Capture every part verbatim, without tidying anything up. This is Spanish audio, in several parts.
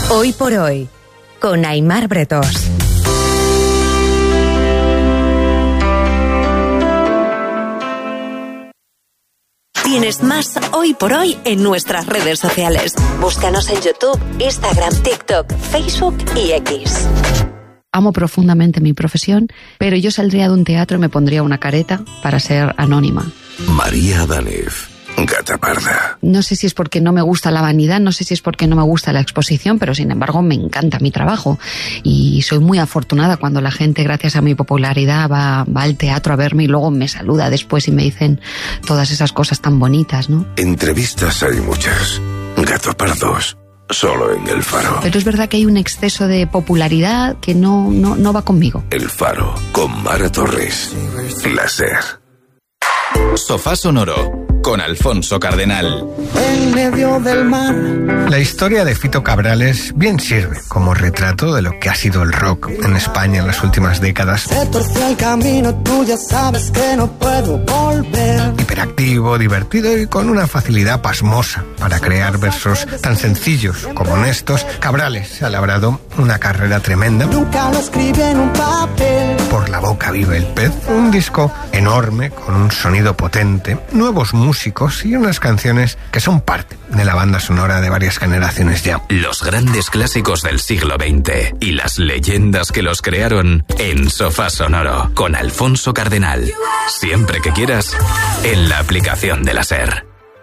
Hoy por hoy, con Aimar Bretós. Tienes más Hoy por Hoy en nuestras redes sociales. Búscanos en YouTube, Instagram, TikTok, Facebook y X. Amo profundamente mi profesión, pero yo saldría de un teatro y me pondría una careta para ser anónima. María Adalef, Gata Parda. No sé si es porque no me gusta la vanidad, no sé si es porque no me gusta la exposición, pero sin embargo me encanta mi trabajo. Y soy muy afortunada cuando la gente, gracias a mi popularidad, va, va al teatro a verme y luego me saluda después y me dicen todas esas cosas tan bonitas, ¿no? Entrevistas hay muchas. Gato Pardos. Solo en El Faro. Pero es verdad que hay un exceso de popularidad que no, no, no va conmigo. El Faro, con Mara Torres. La SER. Sofá Sonoro, con Alfonso Cardenal. En medio del mar. La historia de Fito Cabrales bien sirve como retrato de lo que ha sido el rock en España en las últimas décadas. Se torció el camino, tú ya sabes que no puedo volver. Hiperactivo, divertido y con una facilidad pasmosa para crear versos tan sencillos como honestos, Cabrales ha labrado una carrera tremenda. Nunca lo escribí en un papel. Por la boca vive el pez, un disco enorme con un sonido potente, nuevos músicos y unas canciones que son parte de la banda sonora de varias generaciones ya. Los grandes clásicos del siglo veinte y las leyendas que los crearon en Sofá Sonoro, con Alfonso Cardenal. Siempre que quieras, en la aplicación de la SER.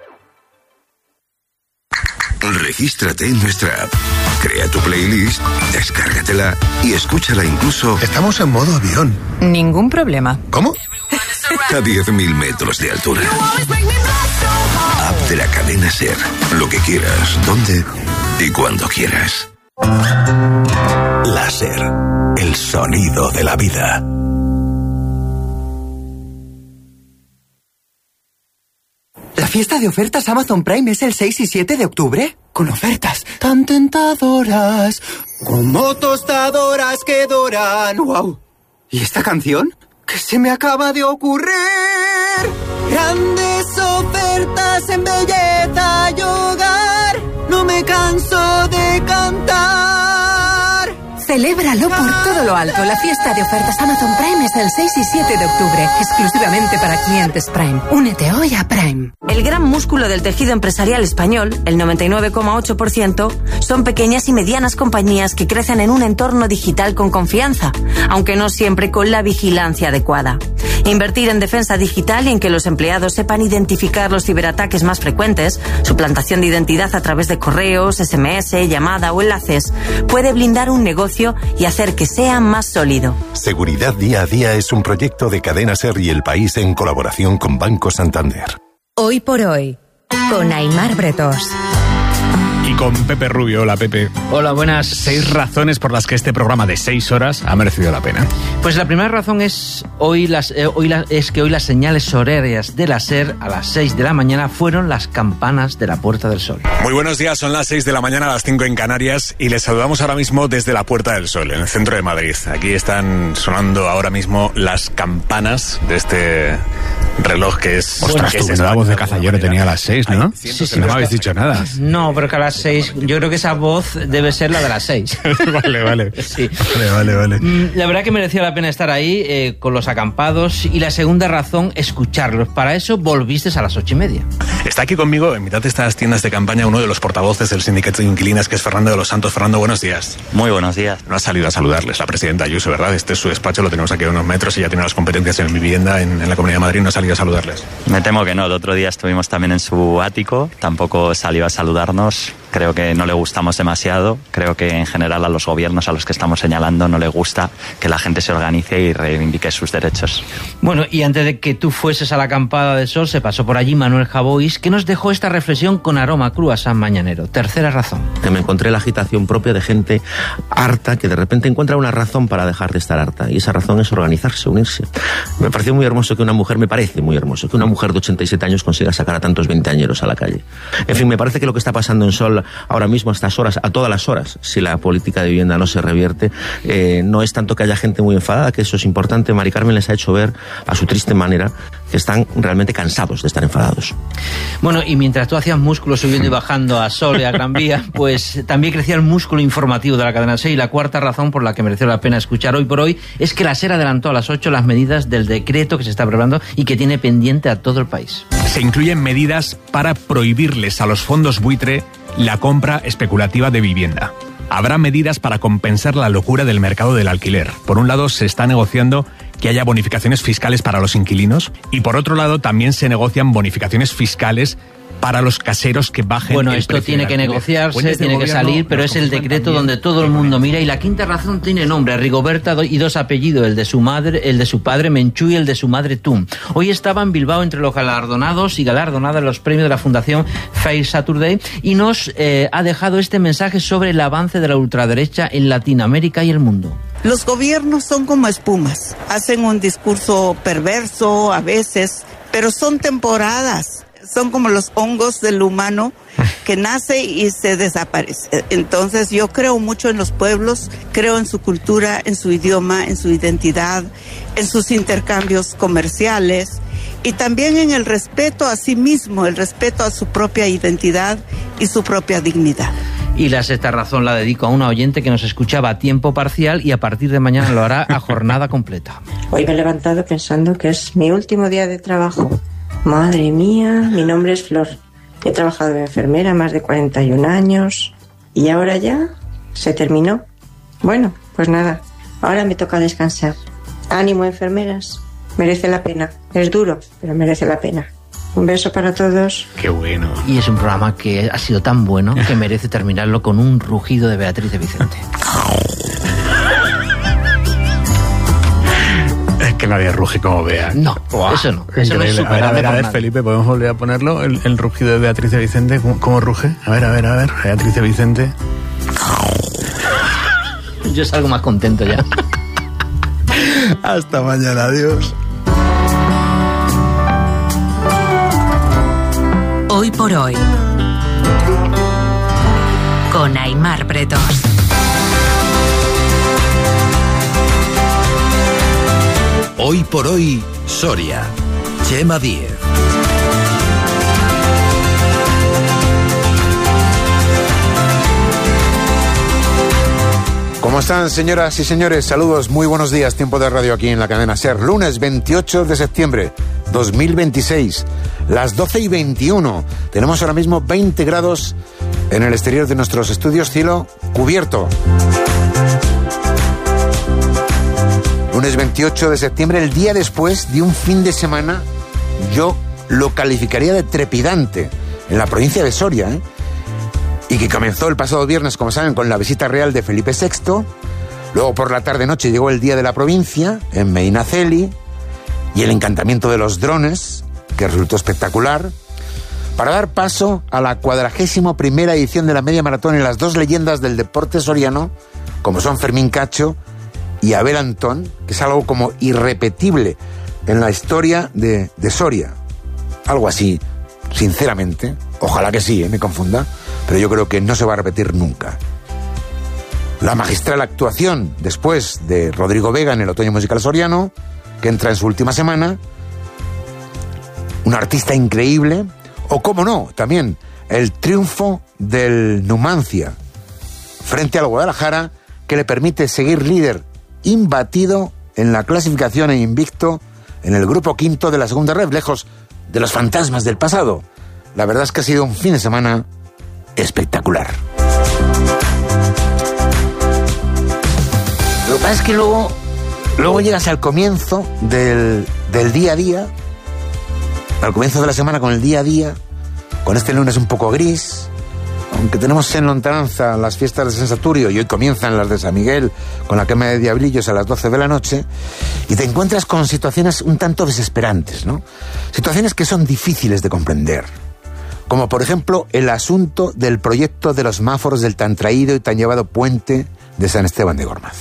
Regístrate en nuestra app, crea tu playlist, descárgatela y escúchala incluso... Estamos en modo avión. Ningún problema. ¿Cómo? A diez mil metros de altura. App de la cadena SER. Lo que quieras, donde y cuando quieras. La SER. El sonido de la vida. ¿La fiesta de ofertas Amazon Prime es el seis y siete de octubre? Con ofertas tan tentadoras como tostadoras que doran. ¡Wow! ¿Y esta canción? ¿Qué se me acaba de ocurrir? Grandes ofertas en belleza y hogar. No me canso de cantar. Celébralo por todo lo alto. La fiesta de ofertas Amazon Prime es el seis y siete de octubre, exclusivamente para clientes Prime. Únete hoy a Prime. El gran músculo del tejido empresarial español, el noventa y nueve coma ocho por ciento, son pequeñas y medianas compañías que crecen en un entorno digital con confianza, aunque no siempre con la vigilancia adecuada. Invertir en defensa digital y en que los empleados sepan identificar los ciberataques más frecuentes, suplantación de identidad a través de correos, ese eme ese, llamada o enlaces, puede blindar un negocio y hacer que sea más sólido. Seguridad Día a Día es un proyecto de Cadena SER y El País en colaboración con Banco Santander. Hoy por hoy, con Aimar Bretós. Y con Pepe Rubio. Hola, Pepe. Hola, buenas. Seis razones por las que este programa de seis horas ha merecido la pena. Pues la primera razón es hoy las eh, hoy la, es que hoy las señales horarias de la SER a las seis de la mañana fueron las campanas de la Puerta del Sol. Muy buenos días, son las seis de la mañana, a las cinco en Canarias, y les saludamos ahora mismo desde la Puerta del Sol, en el centro de Madrid. Aquí están sonando ahora mismo las campanas de este reloj que es... Ostras, que tú, es la voz de Cazallero tenía a las seis, ¿no? Sí, sí, no me habéis dicho nada. No, pero que a las seis, yo creo que esa voz debe ser la de las seis. Vale, vale. Sí. Vale, vale, vale. La verdad que merecía la pena estar ahí eh, con los acampados, y la segunda razón, escucharlos. Para eso volviste a las ocho y media. Está aquí conmigo, en mitad de estas tiendas de campaña, uno de los portavoces del sindicato de inquilinas, que es Fernando de los Santos. Fernando, buenos días. Muy buenos días. No ha salido a saludarles la presidenta Ayuso, ¿verdad? Este es su despacho, lo tenemos aquí a unos metros, y ya tiene las competencias en vivienda en, en la Comunidad de Madrid. No ha salido a saludarles. Me temo que no. El otro día estuvimos también en su ático, tampoco salió a saludarnos. Creo que no le gustamos demasiado. Creo que en general a los gobiernos a los que estamos señalando no le gusta que la gente se organice y reivindique sus derechos. Bueno, y antes de que tú fueses a la acampada del Sol, se pasó por allí Manuel Javois, que nos dejó esta reflexión con aroma cru a San Mañanero. Tercera razón. Que me encontré la agitación propia de gente harta que de repente encuentra una razón para dejar de estar harta, y esa razón es organizarse, unirse. Me pareció muy hermoso que una mujer, me parece muy hermoso que una mujer de ochenta y siete años consiga sacar a tantos veinteañeros a la calle. En fin, me parece que lo que está pasando en Sol ahora mismo a estas horas, a todas las horas, si la política de vivienda no se revierte. Eh, no es tanto que haya gente muy enfadada, que eso es importante. Mari Carmen les ha hecho ver a su triste manera que están realmente cansados de estar enfadados. Bueno, y mientras tú hacías músculo subiendo y bajando a Sol y a Gran Vía, pues también crecía el músculo informativo de la cadena SER. Y la cuarta razón por la que mereció la pena escuchar hoy por hoy es que la SER adelantó a las ocho las medidas del decreto que se está preparando y que tiene pendiente a todo el país. Se incluyen medidas para prohibirles a los fondos buitre la compra especulativa de vivienda. Habrá medidas para compensar la locura del mercado del alquiler. Por un lado, se está negociando que haya bonificaciones fiscales para los inquilinos y por otro lado también se negocian bonificaciones fiscales para los caseros que bajen bueno, el esto precio tiene del que alquiler. negociarse, Fuentes tiene del que gobierno salir, pero nos es el confirman decreto también donde todo el mundo mira. Y la quinta razón tiene nombre, Rigoberta do- y dos apellidos, el de su madre, el de su padre Menchú y el de su madre Tum. Hoy estaba en Bilbao entre los galardonados y galardonadas los premios de la Fundación Fair Saturday y nos eh, ha dejado este mensaje sobre el avance de la ultraderecha en Latinoamérica y el mundo. Los gobiernos son como espumas, hacen un discurso perverso a veces, pero son temporadas. Son como los hongos del humano que nace y se desaparece. Entonces yo creo mucho en los pueblos, creo en su cultura, en su idioma, en su identidad, en sus intercambios comerciales y también en el respeto a sí mismo, el respeto a su propia identidad y su propia dignidad. Y la sexta razón la dedico a una oyente que nos escuchaba a tiempo parcial y a partir de mañana lo hará a jornada completa. Hoy me he levantado pensando que es mi último día de trabajo. Madre mía, mi nombre es Flor. He trabajado de enfermera más de cuarenta y un años y ahora ya se terminó. Bueno, pues nada, ahora me toca descansar. Ánimo, enfermeras, merece la pena. Es duro, pero merece la pena. Un beso para todos. Qué bueno. Y es un programa que ha sido tan bueno que merece terminarlo con un rugido de Beatriz de Vicente. Es que nadie ruge como Bea. No, Buah, eso no. Eso no es increíble. A ver, a superable ver, a por ver, nadie. Felipe, ¿podemos volver a ponerlo? El, el rugido de Beatriz de Vicente, ¿cómo, cómo ruge? A ver, a ver, a ver. Beatriz de Vicente. Yo salgo más contento ya. Hasta mañana, adiós. Hoy por hoy. Con Aimar Bretos. Hoy por hoy, Soria. Chema Díez. ¿Cómo están, señoras y señores? Saludos, muy buenos días. Tiempo de radio aquí en la cadena SER. Lunes veintiocho de septiembre dos mil veintiséis, las doce y veintiuno. Tenemos ahora mismo veinte grados en el exterior de nuestros estudios, cielo cubierto. Lunes veintiocho de septiembre, el día después de un fin de semana, yo lo calificaría de trepidante en la provincia de Soria, ¿eh? Y que comenzó el pasado viernes, como saben, con la visita real de Felipe sexto. Luego por la tarde-noche llegó el Día de la Provincia en Medinaceli y el encantamiento de los drones, que resultó espectacular, para dar paso a la cuadragésimo primera edición de la media maratón en las dos leyendas del deporte soriano, como son Fermín Cacho y Abel Antón, que es algo como irrepetible en la historia de, de Soria. Algo así, sinceramente, ojalá que sí, ¿eh? Me confunda, pero yo creo que no se va a repetir nunca. La magistral actuación después de Rodrigo Vega en el Otoño Musical Soriano, que entra en su última semana, un artista increíble, o cómo no, también el triunfo del Numancia frente al Guadalajara, que le permite seguir líder imbatido en la clasificación e invicto en el grupo quinto de la segunda red, lejos de los fantasmas del pasado. La verdad es que ha sido un fin de semana espectacular. Lo que pasa es que luego, luego llegas al comienzo del, del día a día, al comienzo de la semana con el día a día, con este lunes un poco gris, aunque tenemos en lontananza las fiestas de San Saturio y hoy comienzan las de San Miguel con la quema de diablillos a las doce de la noche, y te encuentras con situaciones un tanto desesperantes, ¿no? Situaciones que son difíciles de comprender, como por ejemplo el asunto del proyecto de los semáforos del tan traído y tan llevado puente de San Esteban de Gormaz.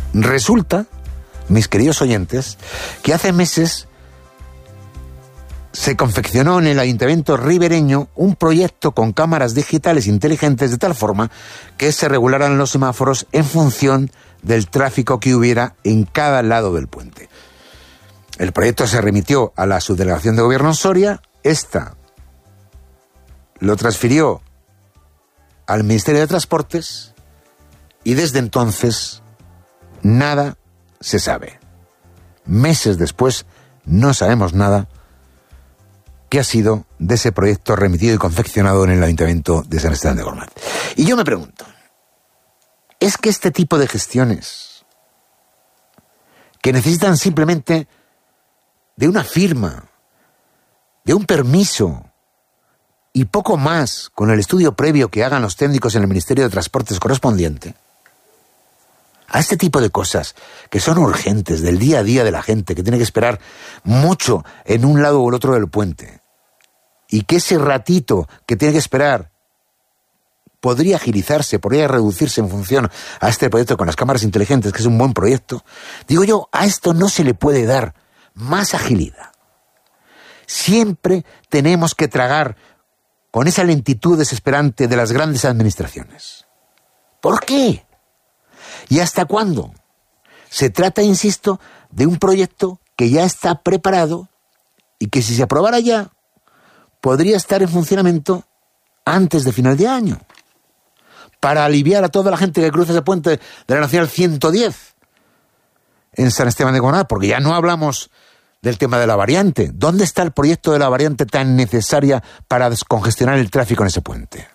Resulta, mis queridos oyentes, que hace meses se confeccionó en el ayuntamiento ribereño un proyecto con cámaras digitales inteligentes de tal forma que se regularan los semáforos en función del tráfico que hubiera en cada lado del puente. El proyecto se remitió a la subdelegación de gobierno en Soria, esta lo transfirió al Ministerio de Transportes y desde entonces nada se sabe. Meses después no sabemos nada qué ha sido de ese proyecto remitido y confeccionado en el Ayuntamiento de San Esteban de Gormaz. Y yo me pregunto, ¿es que este tipo de gestiones que necesitan simplemente de una firma, de un permiso y poco más con el estudio previo que hagan los técnicos en el Ministerio de Transportes correspondiente, a este tipo de cosas que son urgentes del día a día de la gente, que tiene que esperar mucho en un lado o el otro del puente, y que ese ratito que tiene que esperar podría agilizarse, podría reducirse en función a este proyecto con las cámaras inteligentes, que es un buen proyecto, digo yo, a esto no se le puede dar más agilidad. Siempre tenemos que tragar con esa lentitud desesperante de las grandes administraciones. ¿Por qué? ¿Y hasta cuándo? Se trata, insisto, de un proyecto que ya está preparado y que si se aprobara ya, podría estar en funcionamiento antes de final de año, para aliviar a toda la gente que cruza ese puente de la Nacional ciento diez en San Esteban de Gormaz, porque ya no hablamos del tema de la variante. ¿Dónde está el proyecto de la variante tan necesaria para descongestionar el tráfico en ese puente?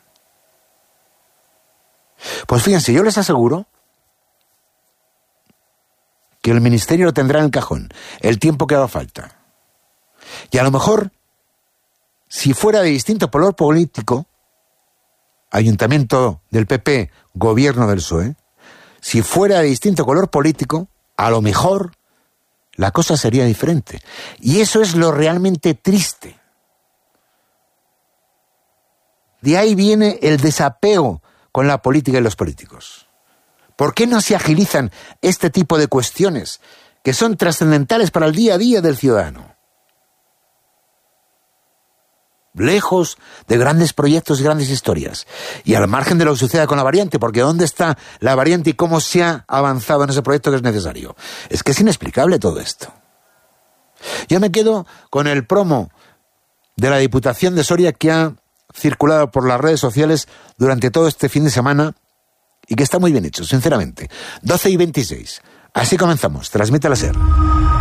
Pues fíjense, yo les aseguro que el Ministerio lo tendrá en el cajón el tiempo que haga falta. Y a lo mejor, si fuera de distinto color político, Ayuntamiento del P P, Gobierno del P S O E, si fuera de distinto color político, a lo mejor la cosa sería diferente. Y eso es lo realmente triste. De ahí viene el desapego con la política y los políticos. ¿Por qué no se agilizan este tipo de cuestiones que son trascendentales para el día a día del ciudadano? Lejos de grandes proyectos y grandes historias. Y al margen de lo que suceda con la variante, porque ¿dónde está la variante y cómo se ha avanzado en ese proyecto que es necesario? Es que es inexplicable todo esto. Yo me quedo con el promo de la Diputación de Soria que ha circulado por las redes sociales durante todo este fin de semana y que está muy bien hecho, sinceramente. doce y veintiséis. Así comenzamos. Transmite la SER.